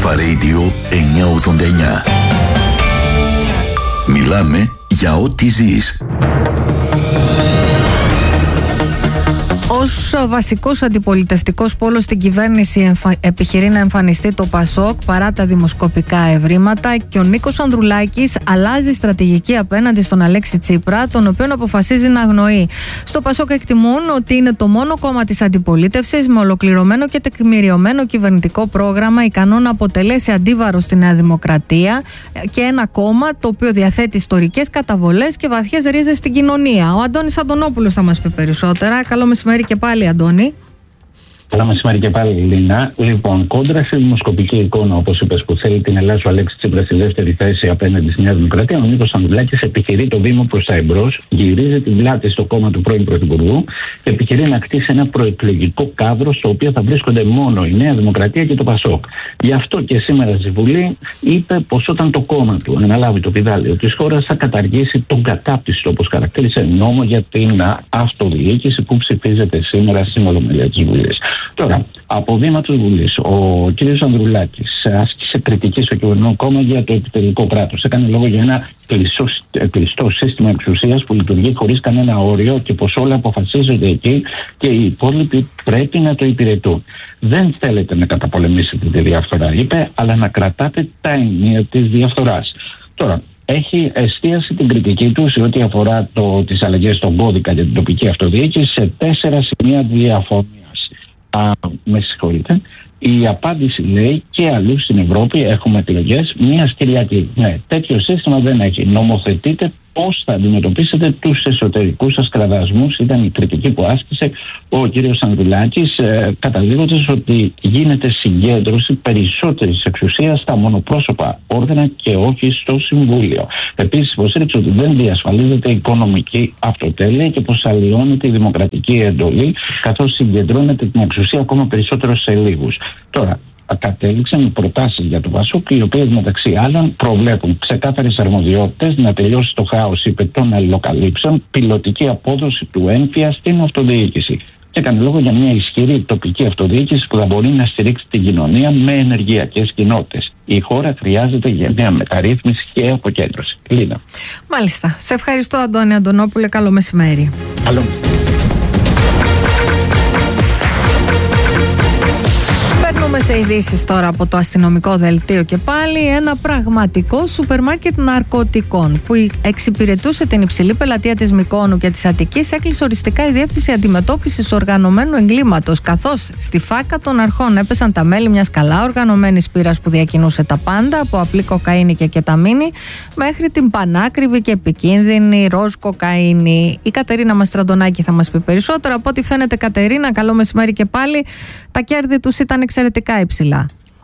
Alpha Radio 989. Μιλάμε για ό,τι ζεις. Ως βασικός αντιπολιτευτικός πόλος στην κυβέρνηση επιχειρεί να εμφανιστεί το ΠΑΣΟΚ παρά τα δημοσκοπικά ευρήματα, και ο Νίκος Ανδρουλάκης αλλάζει στρατηγική απέναντι στον Αλέξη Τσίπρα, τον οποίον αποφασίζει να αγνοεί. Στο ΠΑΣΟΚ εκτιμούν ότι είναι το μόνο κόμμα της αντιπολίτευσης με ολοκληρωμένο και τεκμηριωμένο κυβερνητικό πρόγραμμα, ικανό να αποτελέσει αντίβαρο στη Νέα Δημοκρατία, και ένα κόμμα το οποίο διαθέτει ιστορικές καταβολές και βαθιές ρίζες στην κοινωνία. Ο Αντώνης Αντωνόπουλος θα μας πει περισσότερα. Καλό μεσημέρι και πάλι, Αντώνη. Καλό μεσημέρι και πάλι, Λίνα. Λοιπόν, κόντρα στη δημοσκοπική εικόνα, όπως είπες, που θέλει την Ελλάδα ο Αλέξη Τσίπρα στη δεύτερη θέση απέναντι στη Νέα Δημοκρατία, ο Νίκος Ανδρουλάκης επιχειρεί το βήμα προς τα εμπρός, γυρίζει την πλάτη στο κόμμα του πρώην Πρωθυπουργού και επιχειρεί να κτίσει ένα προεκλογικό κάδρο στο οποίο θα βρίσκονται μόνο η Νέα Δημοκρατία και το ΠΑΣΟΚ. Γι' αυτό και σήμερα στη Βουλή είπε πως όταν το κόμμα του αναλάβει το πηδάλιο της χώρας θα καταργήσει τον κατάπτυστο, όπως χαρακτήρισε, νόμο για την αυτοδιοίκηση που ψηφίζεται σήμερα στην Ολομέλεια της Βουλής. Τώρα, από βήμα της Βουλής, ο κ. Ανδρουλάκης άσκησε κριτική στο κυβερνό κόμμα για το επιτελικό κράτος. Έκανε λόγο για ένα κλειστό σύστημα εξουσίας που λειτουργεί χωρίς κανένα όριο και πως όλα αποφασίζονται εκεί και οι υπόλοιποι πρέπει να το υπηρετούν. Δεν θέλετε να καταπολεμήσετε τη διαφθορά, είπε, αλλά να κρατάτε τα ενία της διαφθοράς. Τώρα, έχει εστίασει την κριτική του σε ό,τι αφορά τις αλλαγές στον κώδικα για την τοπική αυτοδιοίκηση σε 4 σημεία διαφωνίας. Με συγχωρείτε. Η απάντηση λέει και αλλού στην Ευρώπη έχουμε εκλογές μιας Κυριακή. Ναι, τέτοιο σύστημα δεν έχει. Νομοθετείτε πώς θα αντιμετωπίσετε τους εσωτερικούς σας κραδασμούς, ήταν η κριτική που άσκησε ο κύριος Ανδρουλάκης, καταλήγοντας ότι γίνεται συγκέντρωση περισσότερης εξουσίας στα μονοπρόσωπα όργανα και όχι στο Συμβούλιο. Επίσης, υποστήριξε ότι δεν διασφαλίζεται η οικονομική αυτοτέλεια και πως αλλοιώνεται η δημοκρατική εντολή, καθώς συγκεντρώνεται την εξουσία ακόμα περισσότερο σε λίγους. Τώρα, κατέληξαν οι προτάσεις για το ΠΑΣΟΚ, οι οποίες μεταξύ άλλων προβλέπουν ξεκάθαρες αρμοδιότητες, να τελειώσει το χάος των αλληλοκαλύψεων, πιλωτική απόδοση του έμφυα στην αυτοδιοίκηση. Και έκανε λόγο για μια ισχυρή τοπική αυτοδιοίκηση που θα μπορεί να στηρίξει την κοινωνία με ενεργειακές κοινότητες. Η χώρα χρειάζεται για μια μεταρρύθμιση και αποκέντρωση. Λίνα. Μάλιστα. Σε ευχαριστώ, Αντώνη Αντωνόπουλε. Καλό μεσημέρι. Καλό. Περνούμε σε ειδήσεις τώρα από το αστυνομικό δελτίο και πάλι. Ένα πραγματικό σούπερ μάρκετ ναρκωτικών που εξυπηρετούσε την υψηλή πελατεία της Μυκόνου και της Αττικής έκλεισε οριστικά η Διεύθυνση Αντιμετώπισης Οργανωμένου Εγκλήματος, καθώς στη φάκα των αρχών έπεσαν τα μέλη μιας καλά οργανωμένης πύρας που διακινούσε τα πάντα, από απλή κοκαίνη και κεταμίνη μέχρι την πανάκριβη και επικίνδυνη ροζ κοκαίνη. Η Κατερίνα Μαστραντονάκη θα μας πει περισσότερα. Από ό,τι φαίνεται, Κατερίνα, καλό μεσημέρι και πάλι. Τα κέρδη τους ήταν εξαιρετικά υψηλά.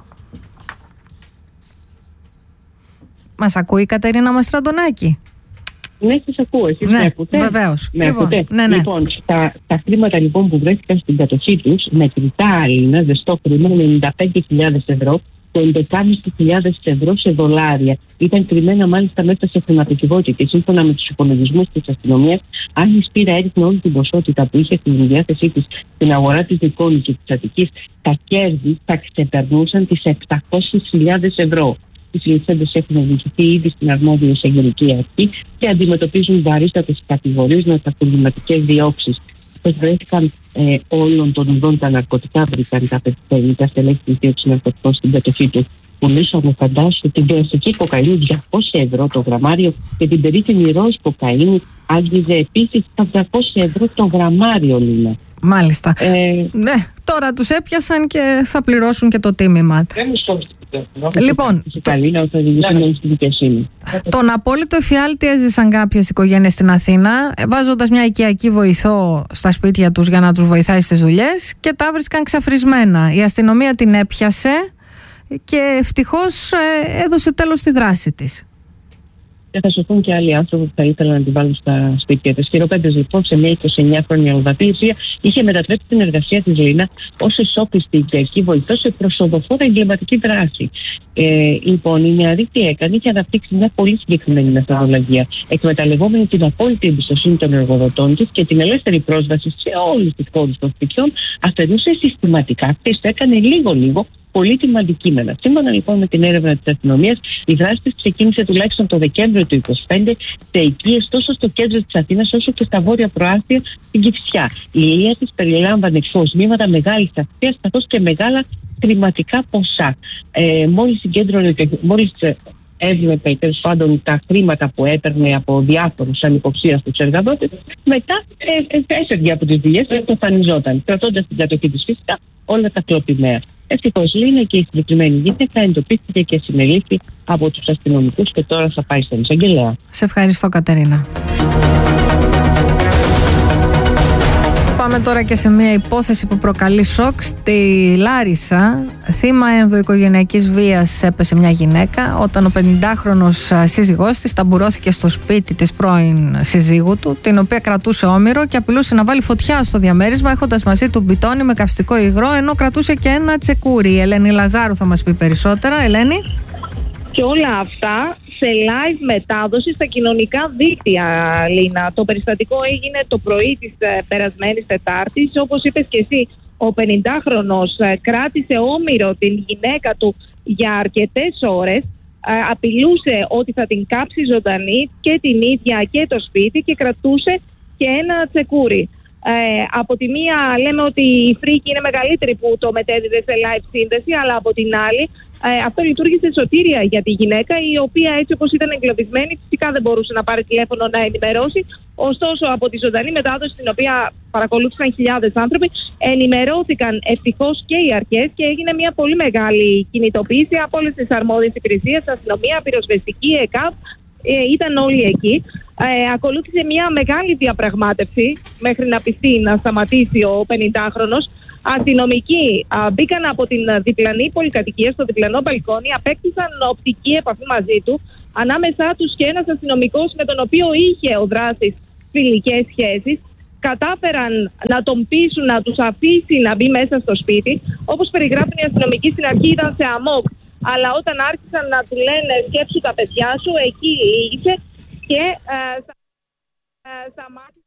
Μας ακούει η Κατερίνα Μαστραντονάκη? Ναι, σας ακούω. Εσείς ναι, με ακούτε? Βεβαίως. Λοιπόν, ναι. Λοιπόν, τα χρήματα λοιπόν που βρέθηκαν στην κατοχή τους, μετρητά Έλληνα, ζεστό χρήμα, 95.000 ευρώ, το 11.500 ευρώ σε δολάρια. Ήταν κρυμμένα μάλιστα μέσα σε χρηματοκιβώτια και σύμφωνα με τους υπολογισμούς της αστυνομίας, αν η Σπύρα έριχνε όλη την ποσότητα που είχε στην διάθεσή της στην αγορά της Μυκόνου και της Αττικής, τα κέρδη θα ξεπερνούσαν τις 700.000 ευρώ. Οι συλληφθέντες έχουν οδηγηθεί ήδη στην αρμόδια εισαγγελική αρχή και αντιμετωπίζουν βαρύτατες κατηγορίες με κατηγορηματικές διώξεις. Βρέθηκαν όλων των ειδών τα ναρκωτικά, βρήκαν τα στελέχη της δίωξης ναρκωτικών στην κατοχή του. Πουλήσαμε, φαντάσου, την κλασική κοκαίνη 200 ευρώ το γραμμάριο και την περίφημη ροζ κοκαίνη άγγιζε επίσης τα 200 ευρώ το γραμμάριο, Λίνα. Μάλιστα. Ναι, τώρα τους έπιασαν και θα πληρώσουν και το τίμημα. Λοιπόν, τον απόλυτο εφιάλτη έζησαν κάποιες οικογένειες στην Αθήνα, βάζοντας μια οικιακή βοηθό στα σπίτια τους για να τους βοηθάει στις δουλειές, και τα βρίσκαν ξαφρισμένα. Η αστυνομία την έπιασε και ευτυχώς έδωσε τέλος στη δράση της. Και θα σωθούν και άλλοι άνθρωποι που θα ήθελαν να την βάλουν στα σπίτια της. Χειροπέδες λοιπόν σε μια 29χρονη Αλβατή, η οποία είχε μετατρέψει την εργασία της, Λίνα, ως ισόπιστη οικιακή βοηθό σε προσοδοφόρα εγκληματική δράση. Λοιπόν, η νεαρή τι έκανε? Είχε αναπτύξει μια πολύ συγκεκριμένη μεθοδολογία, εκμεταλλευόμενη την απόλυτη εμπιστοσύνη των εργοδοτών της και την ελεύθερη πρόσβαση σε όλους τους χώρους των σπιτιών, αφαιρούσε συστηματικά και το έκανε λίγο-λίγο πολύτιμα αντικείμενα. Σύμφωνα λοιπόν με την έρευνα της αστυνομίας, η δράση της ξεκίνησε τουλάχιστον το Δεκέμβριο του 2025 σε οικίες τόσο στο κέντρο της Αθήνας όσο και στα βόρεια προάστια στην Κηφισιά. Η ηλία της περιλάμβανε φωσμήματα μεγάλης αξίας καθώς και μεγάλα χρηματικά ποσά. Μόλις έβλεπε τέλος πάντων τα χρήματα που έπαιρνε από διάφορους ανυποψίαστους εργαδότες, μετά έφευγε από τις δουλειές και εμφανιζόταν, κρατώντας την κατοχή της φυσικά όλα τα κλοπημαία. Ευτυχώς Λίνα, και η συγκεκριμένη γυναίκα εντοπίστηκε και συνελήφθη από τους αστυνομικούς και τώρα θα πάει στον εισαγγελέα. Σε ευχαριστώ, Κατερίνα. Πάμε τώρα και σε μια υπόθεση που προκαλεί σοκ. Στη Λάρισα, θύμα ενδοοικογενειακής βίας έπεσε μια γυναίκα όταν ο 50χρονος σύζυγός της ταμπουρώθηκε στο σπίτι της πρώην συζύγου του, την οποία κρατούσε όμηρο και απειλούσε να βάλει φωτιά στο διαμέρισμα, έχοντας μαζί του μπιτόνι με καυστικό υγρό, ενώ κρατούσε και ένα τσεκούρι. Η Ελένη Λαζάρου θα μας πει περισσότερα. Ελένη. Και όλα αυτά σε live μετάδοση στα κοινωνικά δίκτυα, Λίνα. Το περιστατικό έγινε το πρωί της περασμένης Τετάρτης. Όπως είπες και εσύ, ο 50χρονος κράτησε όμηρο την γυναίκα του για αρκετές ώρες. Απειλούσε ότι θα την κάψει ζωντανή και την ίδια και το σπίτι και κρατούσε και ένα τσεκούρι. Από τη μία λέμε ότι η φρίκη είναι μεγαλύτερη που το μετέδιδε σε live σύνδεση, αλλά από την άλλη αυτό λειτουργήσε σωτήρια για τη γυναίκα, η οποία έτσι όπως ήταν εγκλωβισμένη φυσικά δεν μπορούσε να πάρει τηλέφωνο να ενημερώσει. Ωστόσο από τη ζωντανή μετάδοση, την οποία παρακολούθησαν χιλιάδες άνθρωποι, ενημερώθηκαν ευτυχώς και οι αρχές και έγινε μια πολύ μεγάλη κινητοποίηση από όλες τις αρμόδιες υπηρεσίες, αστυνομία, πυροσβεστική, ΕΚΑΒ. Ήταν όλοι εκεί. Ακολούθησε μια μεγάλη διαπραγμάτευση μέχρι να πιστεί να σταματήσει ο 50χρονος. Αστυνομικοί μπήκαν από την διπλανή πολυκατοικία στο διπλανό μπαλκόνι, απέκτησαν οπτική επαφή μαζί του. Ανάμεσά τους και ένας αστυνομικός με τον οποίο είχε ο δράστης φιλικές σχέσεις. Κατάφεραν να τον πείσουν να τους αφήσει να μπει μέσα στο σπίτι. Όπως περιγράφουν οι αστυνομικοί, στην αρχή ήταν σε αμόκ. Αλλά όταν άρχισαν να του λένε σκέψου τα παιδιά σου, εκεί είσαι και σταμάτησε.